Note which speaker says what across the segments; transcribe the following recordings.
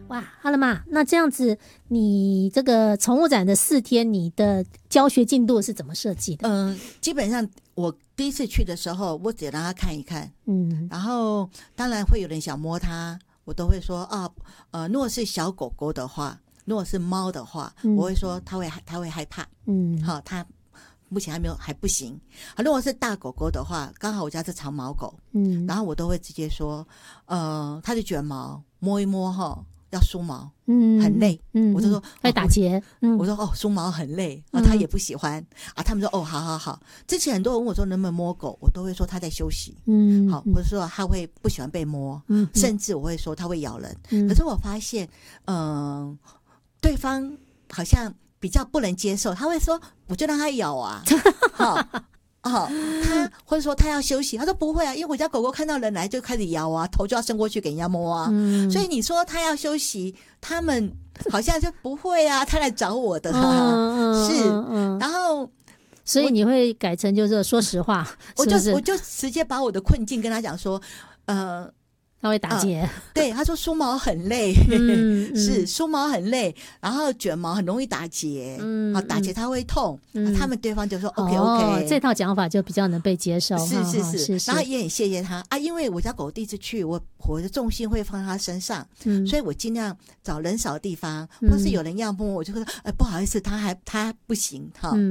Speaker 1: 哇，哈了嘛，那这样子，你这个宠物展的4天，你的教学进度是怎么设计的？
Speaker 2: 基本上我第一次去的时候，我只让他看一看，然后当然会有人想摸它，我都会说如果是小狗狗的话，如果是猫的话，我会说它会害怕，好，它目前还不行。如果是大狗狗的话，刚好我家是长毛狗，然后我都会直接说，它的卷毛摸一摸要梳毛，很累，我就说
Speaker 1: 会打结，
Speaker 2: 我说梳毛很累，他也不喜欢他们说好。之前很多人问我说能不能摸狗，我都会说他在休息，好，或者说他会不喜欢被摸，甚至我会说他会咬人，可是我发现，对方好像比较不能接受，他会说我就让他咬啊，他或者说他要休息，他说不会啊，因为我家狗狗看到人来就开始摇啊，头就要伸过去给人家摸啊，所以你说他要休息，他们好像就不会啊，他来找我的是，然后
Speaker 1: 所以你会改成就是说实话，
Speaker 2: 我就直接把我的困境跟他讲说，
Speaker 1: 他会打结，
Speaker 2: 对，他说梳毛很累，是梳毛很累，然后卷毛很容易打结，打结它会痛，他们对方就说 OK，
Speaker 1: 这套讲法就比较能被接受，
Speaker 2: 是，然后也很谢谢他因为我家狗第一次去，我的重心会放在他身上，所以我尽量找人少的地方，或是有人要摸我就说不好意思，他不行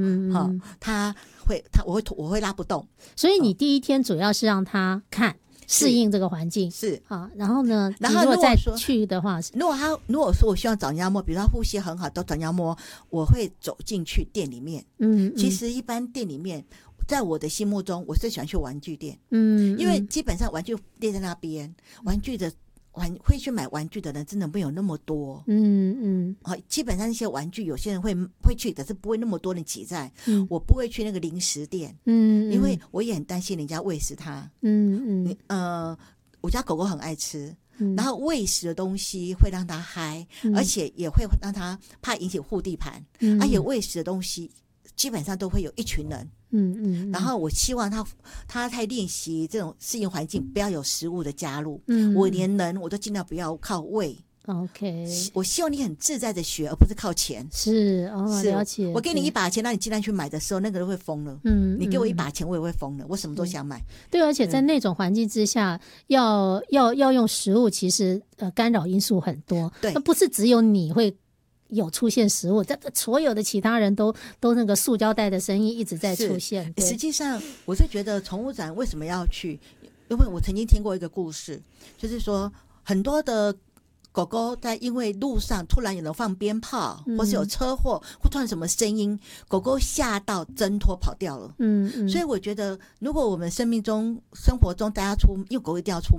Speaker 2: 我会拉不动，
Speaker 1: 所以你第一天主要是让他看。适应这个环境
Speaker 2: 是
Speaker 1: 好，然后呢？然后如果再去的话，如
Speaker 2: 果说我希望找人家摸，比如他呼吸很好，都找人家摸，我会走进去店里面。其实一般店里面，在我的心目中，我最喜欢去玩具店。因为基本上玩具店在那边，会去买玩具的人真的没有那么多。基本上那些玩具有些人会去，可是不会那么多人挤在。我不会去那个零食店。因为我也很担心人家喂食它。我家狗狗很爱吃，然后喂食的东西会让它嗨，而且也会让它怕引起护地盘。而且喂食的东西基本上都会有一群人。然后我希望他在练习这种适应环境，不要有食物的加入。我连人我都尽量不要靠喂。
Speaker 1: OK，
Speaker 2: 我希望你很自在的学，而不是靠钱。
Speaker 1: 是了解。
Speaker 2: 我给你1把钱，让你尽量去买的时候，那个人会疯了。你给我1把钱，我也会疯了。我什么都想买。
Speaker 1: 对，而且在那种环境之下，要用食物，其实干扰因素很多。对，不是只有你会有出现食物，所有的其他人都那个塑胶袋的声音一直在出现。
Speaker 2: 实际上，我是觉得宠物展为什么要去？因为我曾经听过一个故事，就是说很多的狗狗在因为路上突然有人放鞭炮，或是有车祸，或突然什么声音，狗狗吓到挣脱跑掉了。所以我觉得，如果我们生活中大家因为狗一定要出